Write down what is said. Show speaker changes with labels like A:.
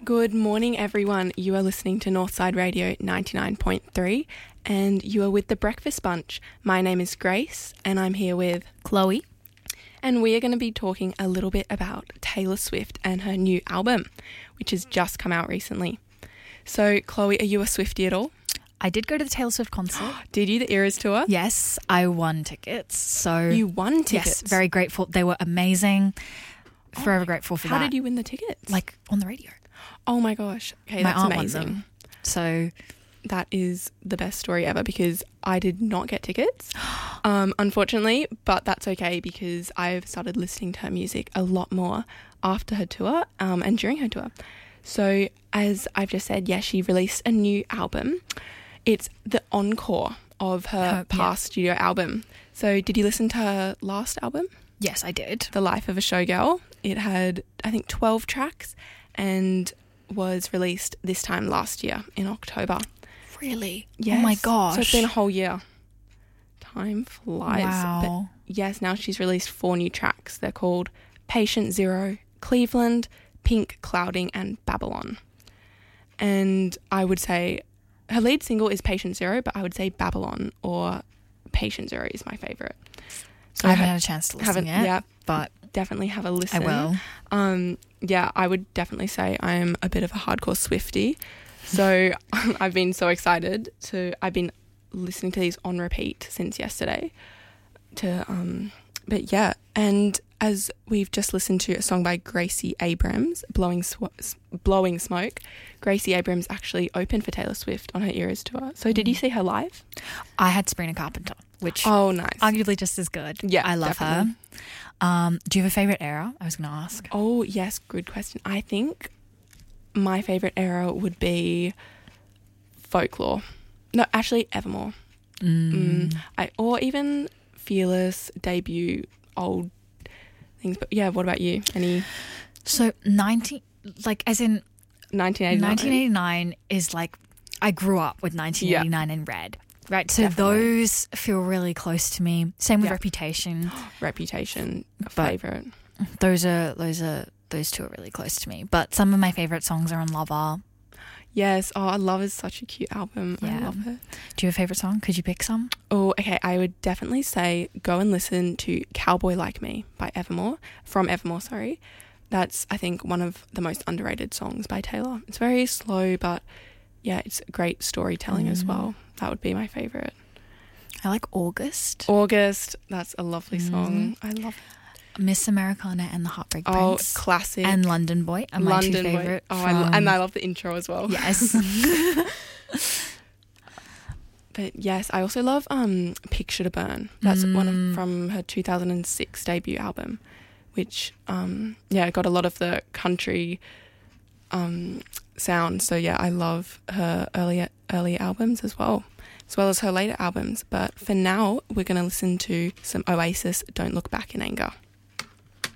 A: Good morning, everyone. You are listening to Northside Radio 99.3 and you are with The Breakfast Bunch. My name is Grace and I'm here with
B: Chloe.
A: And we are going to be talking a little bit about Taylor Swift and her new album, which has just come out recently. So, Chloe, are you a Swiftie at all?
B: I did go to the Taylor Swift concert.
A: Did you? The Eras tour?
B: Yes, I won tickets. So
A: You won tickets?
B: Yes, very grateful. They were amazing. Forever grateful for that.
A: How did you win the tickets?
B: Like on the radio.
A: Oh my gosh. Okay,
B: My
A: that's
B: aunt
A: amazing.
B: won them. So
A: that is the best story ever because I did not get tickets, unfortunately, but that's okay because I've started listening to her music a lot more after her tour and during her tour. So as I've just said, yeah, she released a new album. It's the encore of her past studio album. So did you listen to her last album?
B: Yes, I did.
A: The Life of a Showgirl. It had, I think, 12 tracks and was released this time last year in October.
B: Really?
A: Yes.
B: Oh my gosh.
A: So it's been a whole year. Time flies.
B: Wow.
A: But yes, now she's released 4 new tracks. They're called Patient Zero, Cleveland, Pink Clouding and Babylon. And I would say her lead single is Patient Zero, but I would say Babylon or Patient Zero is my favourite. So
B: I haven't had a chance to listen yet.
A: Yeah,
B: but
A: definitely have a listen.
B: I will.
A: Yeah, I would definitely say I'm a bit of a hardcore Swiftie. So I've been so excited I've been listening to these on repeat since yesterday. But yeah, and as we've just listened to a song by Gracie Abrams, Blowing Smoke, Gracie Abrams actually opened for Taylor Swift on her Eras tour. So did you see her live?
B: I had Sabrina Carpenter, which
A: nice.
B: arguably just as good.
A: Yeah,
B: I love
A: definitely.
B: her. Do you have a favourite era? I was going to ask.
A: Oh, yes, good question. I think my favourite era would be Folklore. No, actually, Evermore. Or even Fearless, debut, old things. But yeah, what about you?
B: So 1989 is like, I grew up with 1989 in Red. Right, so
A: Definitely.
B: those feel really close to me. Same with Reputation.
A: Reputation, a favourite.
B: Those two are really close to me. But some of my favourite songs are on Lover.
A: Yes, Love is such a cute album.
B: Yeah.
A: I love it.
B: Do you have a favourite song? Could you pick some?
A: Oh, okay, I would definitely say go and listen to Cowboy Like Me by Evermore, from Evermore, sorry. That's, I think, one of the most underrated songs by Taylor. It's very slow, but yeah, it's great storytelling as well. That would be my favourite.
B: I like August.
A: August, that's a lovely song. I love it.
B: Miss Americana and the Heartbreak
A: Oh,
B: Prince.
A: classic.
B: And London Boy are my two favourite.
A: And I love the intro as well.
B: Yes.
A: But yes, I also love Picture to Burn. That's from her 2006 debut album, which got a lot of the country sound. So yeah, I love her early albums as well as her later albums. But for now, we're going to listen to some Oasis, Don't Look Back in Anger.